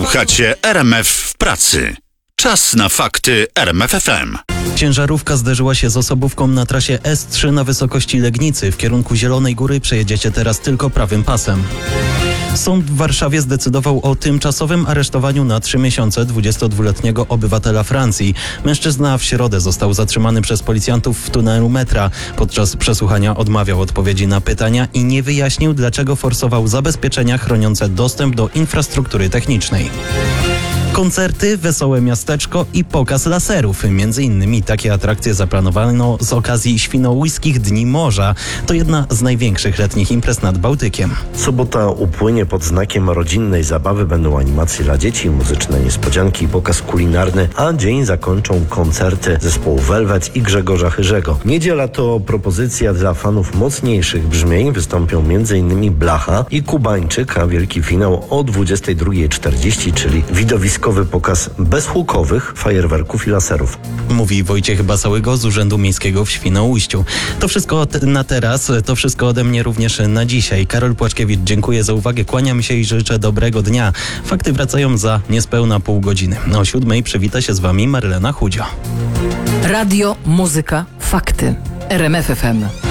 Słuchacie RMF w pracy. Czas na fakty RMF FM. Ciężarówka zderzyła się z osobówką na trasie S3 na wysokości Legnicy. W kierunku Zielonej Góry przejedziecie teraz tylko prawym pasem. Sąd w Warszawie zdecydował o tymczasowym aresztowaniu na 3 miesiące 22-letniego obywatela Francji. Mężczyzna w środę został zatrzymany przez policjantów w tunelu metra. Podczas przesłuchania odmawiał odpowiedzi na pytania i nie wyjaśnił, dlaczego forsował zabezpieczenia chroniące dostęp do infrastruktury technicznej. Koncerty, wesołe miasteczko i pokaz laserów. Między innymi takie atrakcje zaplanowano z okazji Świnoujskich Dni Morza. To jedna z największych letnich imprez nad Bałtykiem. Sobota upłynie pod znakiem rodzinnej zabawy. Będą animacje dla dzieci, muzyczne niespodzianki i pokaz kulinarny, a dzień zakończą koncerty zespołu Velvet i Grzegorza Chyrzego. Niedziela to propozycja dla fanów mocniejszych brzmień. Wystąpią m.in. Blacha i Kubańczyk, a wielki finał o 22:40, czyli widowiskowy pokaz bezhukowych fajerwerków i laserów. Mówi Wojciech Basałygo z Urzędu Miejskiego w Świnoujściu. To wszystko na teraz, to wszystko ode mnie również na dzisiaj. Karol Płaczkiewicz, dziękuję za uwagę, kłaniam się i życzę dobrego dnia. Fakty wracają za niespełna pół godziny. O 7:00 przywita się z Wami Marlena Chudzio. Radio, muzyka, fakty. RMF FM.